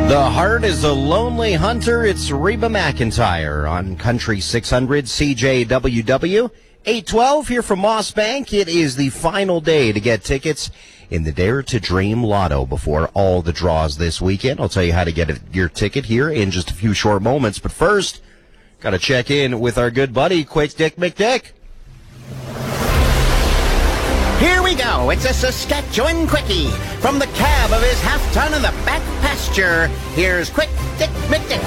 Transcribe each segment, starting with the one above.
The heart is a lonely hunter. It's Reba McEntire on Country 600 CJWW. 812 here from Moss Bank. It is the final day to get tickets in the Dare to Dream Lotto before all the draws this weekend. I'll tell you how to get your ticket here in just a few short moments. But first, got to check in with our good buddy, Quick Dick McDick. Here we go. It's a Saskatchewan quickie. From the cab of his half-ton in the back pasture, here's Quick Dick McDick.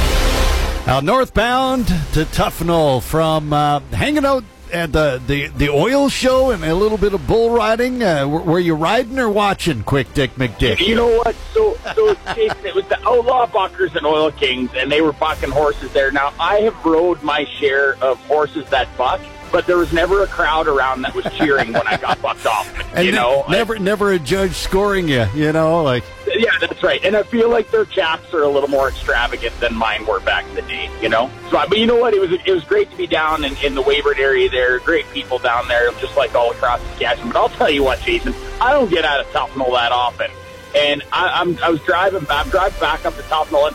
Northbound to Tufnell from hanging out at the oil show and a little bit of bull riding. Were you riding or watching, Quick Dick McDick? You know what? So Jason, it was the Outlaw Buckers and Oil Kings, and they were bucking horses there. Now, I have rode my share of horses that buck, but there was never a crowd around that was cheering when I got bucked off. And never a judge scoring you, like. Yeah, that's right. And I feel like their chaps are a little more extravagant than mine were back in the day, So, but you know what? It was great to be down in the Weyburn area there. Great people down there, just like all across Saskatchewan. But I'll tell you what, Jason, I don't get out of Tufnell that often. And I was driving back up to Tufnell, and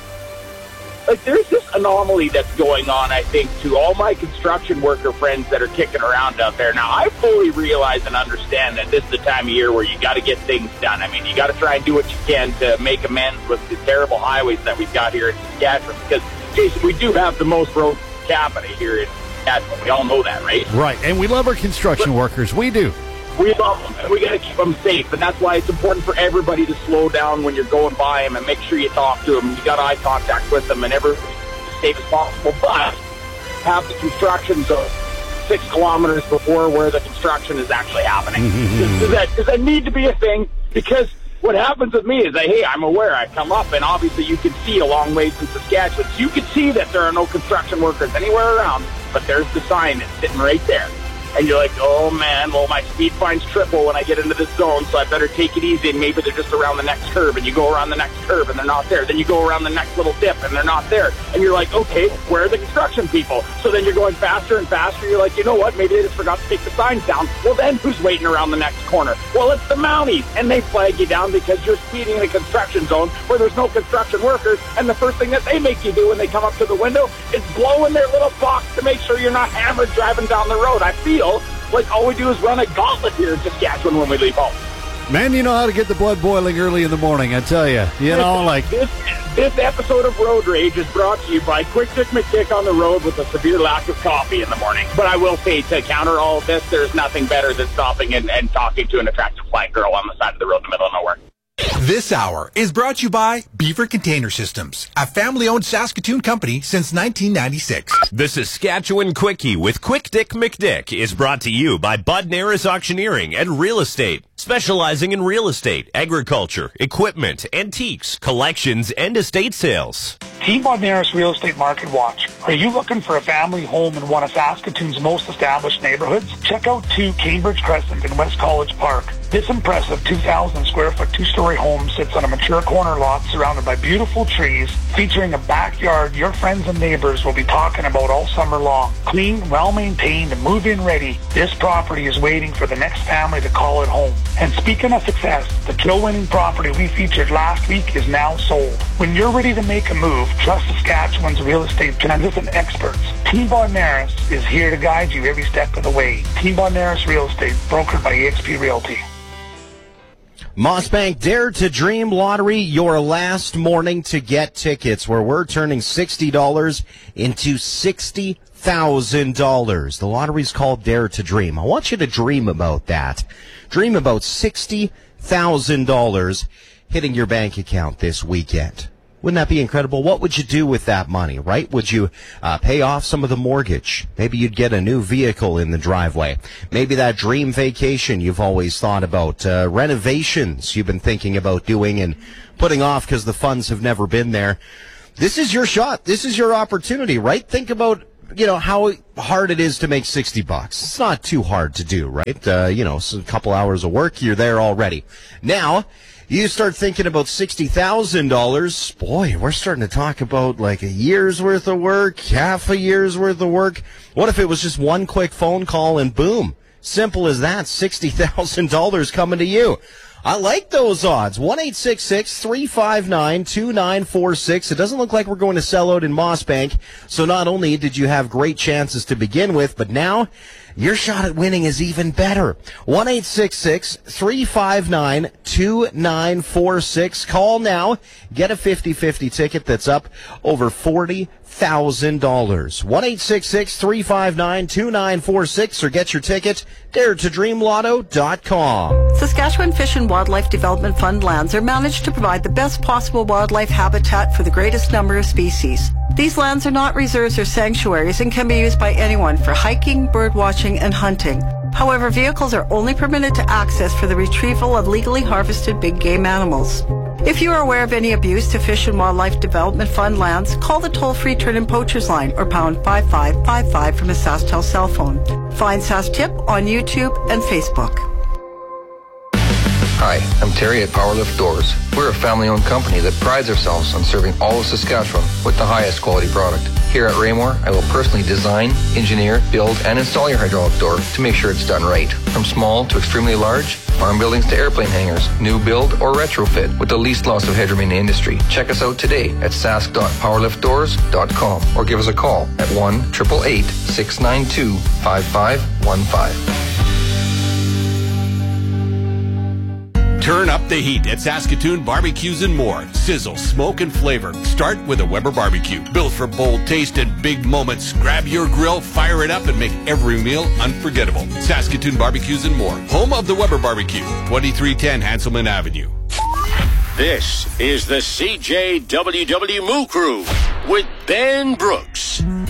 there's this anomaly that's going on, I think, to all my construction worker friends that are kicking around out there. Now, I fully realize and understand that this is the time of year where you got to get things done. I mean, you got to try and do what you can to make amends with the terrible highways that we've got here in Saskatchewan. Because, Jason, we do have the most road per capita here in Saskatchewan. We all know that, right? Right, and we love our construction workers. We do. We love them, and we got to keep them safe, and that's why it's important for everybody to slow down when you're going by them and make sure you talk to them. You got eye contact with them, and everybody's as safe as possible. But have the construction zone 6 kilometers before where the construction is actually happening. Does that need to be a thing? Because what happens with me is I'm aware. I come up, and obviously you can see a long ways in Saskatchewan. So you can see that there are no construction workers anywhere around, but there's the sign that's sitting right there. And you're like, oh, man, well, my speed fine's triple when I get into this zone, so I better take it easy, and maybe they're just around the next curve, and you go around the next curve, and they're not there. Then you go around the next little dip, and they're not there. And you're like, okay, where are the construction people? So then you're going faster and faster. You're like, you know what, maybe they just forgot to take the signs down. Well, then who's waiting around the next corner? Well, it's the Mounties, and they flag you down because you're speeding in a construction zone where there's no construction workers, and the first thing that they make you do when they come up to the window is blow in their little box to make sure you're not hammered driving down the road. I feel like all we do is run a gauntlet here in Saskatchewan when we leave home. Man, you know how to get the blood boiling early in the morning, I tell you. This episode of Road Rage is brought to you by Quick Dick McDick on the road with a severe lack of coffee in the morning. But I will say, to counter all of this, there's nothing better than stopping and talking to an attractive black girl on the side of the road in the middle of nowhere. This hour is brought to you by Beaver Container Systems, a family-owned Saskatoon company since 1996. The Saskatchewan Quickie with Quick Dick McDick is brought to you by Bud Naris Auctioneering and Real Estate, specializing in real estate, agriculture, equipment, antiques, collections, and estate sales. Team Bud Naris Real Estate Market Watch. Are you looking for a family home in one of Saskatoon's most established neighborhoods? Check out 2 Cambridge Crescent in West College Park. This impressive 2,000 square foot 2-story home sits on a mature corner lot surrounded by beautiful trees, featuring a backyard your friends and neighbors will be talking about all summer long. Clean, well-maintained, and move-in ready, this property is waiting for the next family to call it home. And speaking of success, the kill-winning property we featured last week is now sold. When you're ready to make a move, trust Saskatchewan's real estate transition experts. Team Bud Naris is here to guide you every step of the way. Team Bud Naris Real Estate, brokered by eXp Realty. Moss Bank Dare to Dream Lottery, your last morning to get tickets, where we're turning $60 into $60,000. The lottery's called Dare to Dream. I want you to dream about that. Dream about $60,000 hitting your bank account this weekend. Wouldn't that be incredible? What would you do with that money, right? Would you pay off some of the mortgage? Maybe you'd get a new vehicle in the driveway. Maybe that dream vacation you've always thought about. Renovations you've been thinking about doing and putting off because the funds have never been there. This is your shot. This is your opportunity, right? Think about, how hard it is to make $60. It's not too hard to do, right? So a couple hours of work, you're there already. Now, you start thinking about $60,000, boy, we're starting to talk about like a year's worth of work, half a year's worth of work. What if it was just one quick phone call and boom, simple as that, $60,000 coming to you? I like those odds. 1-866-359-2946. It doesn't look like we're going to sell out in Mossbank. So not only did you have great chances to begin with, but now your shot at winning is even better. 1-866-359-2946. Call now. Get a 50-50 ticket that's up over $40,000. $1-866-359-2946 or get your ticket daretodreamlotto.com. Saskatchewan Fish and Wildlife Development Fund lands are managed to provide the best possible wildlife habitat for the greatest number of species. These lands are not reserves or sanctuaries and can be used by anyone for hiking, bird watching, and hunting. However, vehicles are only permitted to access for the retrieval of legally harvested big game animals. If you are aware of any abuse to Fish and Wildlife Development Fund lands, call the toll-free Turn-In Poachers line or pound 5555 from a SaskTel cell phone. Find SaskTip on YouTube and Facebook. Hi, I'm Terry at Powerlift Doors. We're a family-owned company that prides ourselves on serving all of Saskatchewan with the highest quality product. Here at Raymore, I will personally design, engineer, build, and install your hydraulic door to make sure it's done right. From small to extremely large, farm buildings to airplane hangars, new build or retrofit with the least loss of headroom in the industry. Check us out today at sask.powerliftdoors.com or give us a call at 1-888-692-5515. Turn up the heat at Saskatoon Barbecues and More. Sizzle, smoke, and flavor. Start with a Weber barbecue. Built for bold taste and big moments. Grab your grill, fire it up, and make every meal unforgettable. Saskatoon Barbecues and More. Home of the Weber Barbecue. 2310 Hanselman Avenue. This is the CJWW Moo Crew with Ben Brooks.